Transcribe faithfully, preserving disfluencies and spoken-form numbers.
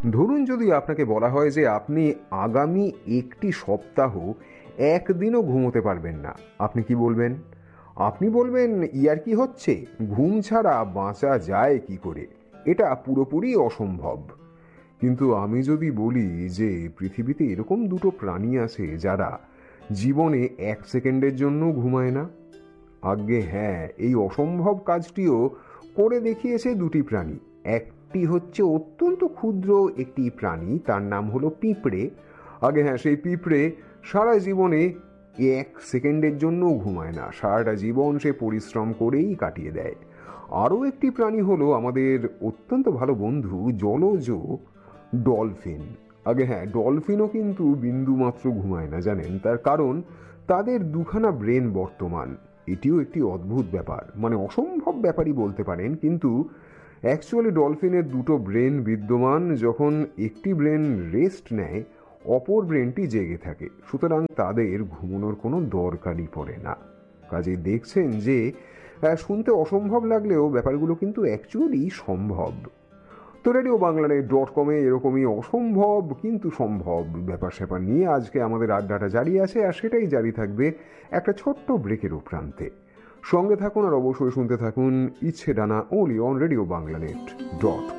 ধরুন যদি আপনাকে বলা হয় যে আপনি আগামী একটি সপ্তাহ একদিনও ঘুমোতে পারবেন না, আপনি কি বলবেন? আপনি বলবেন ইয়ার কি হচ্ছে, ঘুম ছাড়া বাঁচা যায় কি করে, এটা পুরোপুরি অসম্ভব। কিন্তু আমি যদি বলি যে পৃথিবীতে এরকম দুটো প্রাণী আছে যারা জীবনে এক সেকেন্ডের জন্য ঘুমায় না, আজ্ঞে হ্যাঁ, এই অসম্ভব কাজটিও করে দেখিয়েছে দুটি প্রাণী। একটি হচ্ছে অত্যন্ত ক্ষুদ্র একটি প্রাণী, তার নাম হলো পিঁপড়ে। আগে হ্যাঁ, সেই পিঁপড়ে সারা জীবনে এক সেকেন্ডের জন্যও ঘুমায় না, সারাটা জীবন সে পরিশ্রম করেই কাটিয়ে দেয়। আরও একটি প্রাণী হলো আমাদের অত্যন্ত ভালো বন্ধু জলজ ডলফিন। আগে হ্যাঁ, ডলফিনও কিন্তু বিন্দুমাত্র ঘুমায় না, জানেন তার কারণ? তাদের দুখানা ব্রেন বর্তমান। এটিও একটি অদ্ভুত ব্যাপার, মানে অসম্ভব ব্যাপারই বলতে পারেন, কিন্তু অ্যাকচুয়ালি ডলফিনের দুটো ব্রেন বিদ্যমান। যখন একটি ব্রেন রেস্ট নেয়, অপর ব্রেনটি জেগে থাকে, সুতরাং তাদের ঘুমানোর কোনো দরকারই পড়ে না। কাজেই দেখছেন যে আহ, শুনতে অসম্ভব লাগলেও ব্যাপারগুলো কিন্তু অ্যাকচুয়ালি সম্ভব। তো রেডিও বাংলা ডট কমে এরকমই অসম্ভব কিন্তু সম্ভব ব্যাপার স্যাপার নিয়ে আজকে আমাদের আড্ডাটা জারি আছে, আর সেটাই জারি থাকবে একটা ছোট্ট ব্রেকের প্রান্তে। সঙ্গে থাকুন আর অবশ্যই শুনতে থাকুন ইচ্ছে ডানা only on radio Bangla net dot